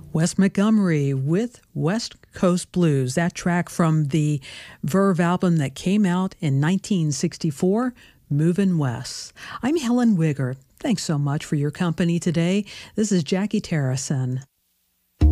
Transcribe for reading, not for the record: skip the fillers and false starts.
Wes Montgomery with West Coast Blues, that track from the Verve album that came out in 1964, Movin' West. I'm Helen Wigger. Thanks so much for your company today. This is Jackie Terrison.